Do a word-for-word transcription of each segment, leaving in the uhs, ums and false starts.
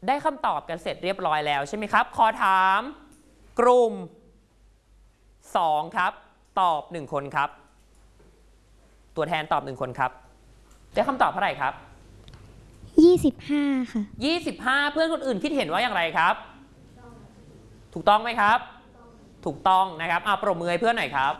ได้คำตอบกันเสร็จเรียบร้อยแล้วใช่ไหมครับขอถามกลุ่มสองครับตอบหนึ่งคนครับตัวแทนตอบหนึ่งคนครับได้คำตอบเท่าไหร่ครับยี่สิบห้าค่ะยี่สิบห้าเพื่อนคนอื่นคิดเห็นว่าอย่างไรครับถูกต้องไหมครับถูกต้องนะครับอ่ะปรบมือให้เพื่อนหน่อยครับ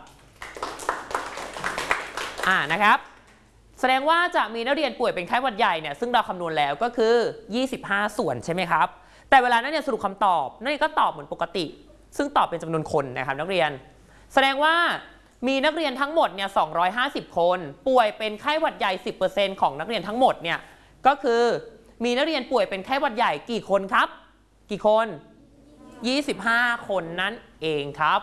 อ่านะครับแสดงว่าจะมีนักเรียนป่วยเป็นไข้หวัดใหญ่เนี่ยซึ่งเราคำนวณแล้วก็คือยี่สิบห้าส่วนใช่ไหมครับแต่เวลานักเรียนสรุปคำตอบนักเรียนก็ตอบเหมือนปกติซึ่งตอบเป็นจำนวนคนนะครับนักเรียนแสดงว่ามีนักเรียนทั้งหมดเนี่ยสองร้อยห้าสิบคนป่วยเป็นไข้หวัดใหญ่ สิบเปอร์เซ็นต์ ของนักเรียนทั้งหมดเนี่ยก็คือมีนักเรียนป่วยเป็นไข้หวัดใหญ่กี่คนครับกี่คนยี่สิบห้าคนนั่นเองครับ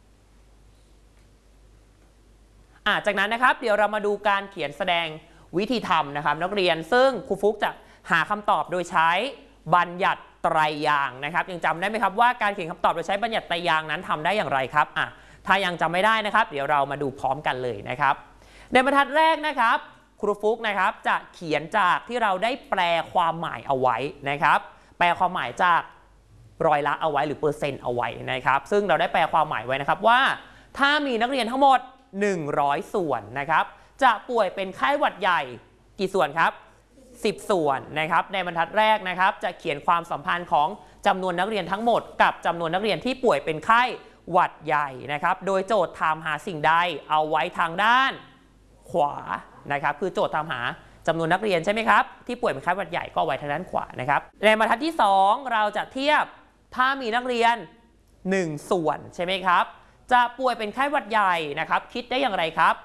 อ่ะจากนั้นนะครับเดี๋ยวเรามาดูการเขียนแสดงวิธีทำนะครับนักเรียนซึ่งครูฟุกจะหาคำตอบโดยใช้บัญญัติไตรยางค์นะครับยังจำได้ไหมครับว่าการเขียนคำตอบโดยใช้บัญญัติไตรยางค์นั้นทำได้อย่างไรครับอ่ะถ้ายังจำไม่ได้นะครับเดี๋ยวเรามาดูพร้อมกันเลยนะครับในบรรทัดแรกนะครับครูฟุกนะครับจะเขียนจากที่เราได้แปลความหมายเอาไว้นะครับแปลความหมายจากร้อยละเอาไว้หรือเปอร์เซ็นต์เอาไว้นะครับซึ่งเราได้แปลความหมายไว้นะครับว่าถ้ามีนักเรียนทั้งหมดหนึ่งร้อยส่วนนะครับจะป่วยเป็นไข้หวัดใหญ่กี่ส่วนครับสิบส่วนนะครับในบรรทัดแรกนะครับจะเขียนความสัมพันธ์ของจำนวนนักเรียนทั้งหมดกับจำนวนนักเรียนที่ป่วยเป็นไข้หวัดใหญ่นะครับโดยโจทย์ถามหาสิ่งใดเอาไว้ทางด้านขวานะครับคือโจทย์ถามหาจำนวนนักเรียนใช่ไหมครับที่ป่วยเป็นไข้หวัดใหญ่ก็ไว้ทางด้านขวานะครับในบรรทัดที่สองเราจะเทียบถ้ามีนักเรียนหนึ่งส่วนใช่ไหมครับจะป่วยเป็นไข้หวัดใหญ่นะครับคิดได้อย่างไรครับ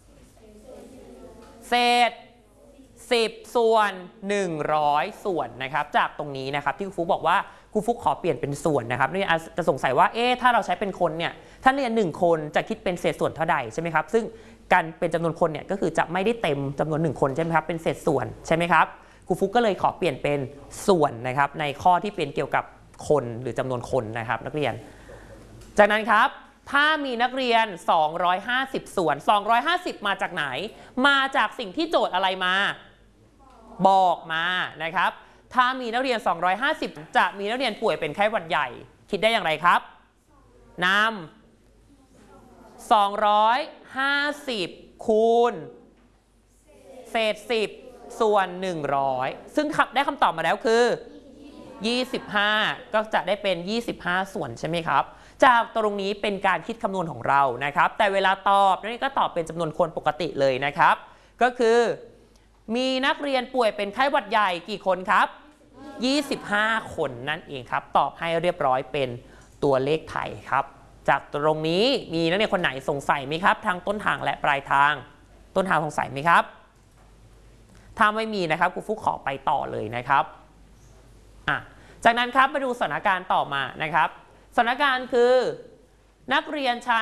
เศษสิบส่วนหนึ่งร้อยส่วนนะครับจากตรงนี้นะครับที่ครูฟุกบอกว่าครูฟุกขอเปลี่ยนเป็นส่วนนะครับนี่จะสงสัยว่าเอ๊ะถ้าเราใช้เป็นคนเนี่ยถ้าเรียนหนึ่งคนจะคิดเป็นเศษส่วนเท่าใดใช่ไหมครับซึ่งการเป็นจำนวนคนเนี่ยก็คือจะไม่ได้เต็มจำนวนหนึ่งคนใช่ไหมครับเป็นเศษส่วนใช่ไหมครับครูฟุกก็เลยขอเปลี่ยนเป็นส่วนนะครับในข้อที่เป็นเกี่ยวกับคนหรือจำนวนคนนะครับนักเรียนจากนั้นครับถ้ามีนักเรียนสองร้อยห้าสิบส่วนสองร้อยห้าสิบมาจากไหนมาจากสิ่งที่โจทย์อะไรมาบอกมานะครับถ้ามีนักเรียนสองร้อยห้าสิบจะมีนักเรียนป่วยเป็นไข้หวัดใหญ่คิดได้อย่างไรครับนำสองร้อยห้าสิบคูณเศษสิบส่วนหนึ่งร้อยซึ่งได้คำตอบมาแล้วคือยี่สิบห้าก็จะได้เป็นยี่สิบห้าส่วนใช่ไหมครับจากตรงนี้เป็นการคิดคำนวณของเรานะครับแต่เวลาตอบนี่ก็ตอบเป็นจำนวนคนปกติเลยนะครับก็คือมีนักเรียนป่วยเป็นไข้หวัดใหญ่กี่คนครับยี่สิบห้าคนนั่นเองครับตอบให้เรียบร้อยเป็นตัวเลขไทยครับจากตรงนี้มีนักเรียนคนไหนสงสัยไหมครับทางต้นทางและปลายทางต้นทางสงสัยไหมครับถ้าไม่มีนะครับครูฟุกขอไปต่อเลยนะครับอ่ะจากนั้นครับมาดูสถานการณ์ต่อมานะครับสถานการณ์คือนักเรียนชาย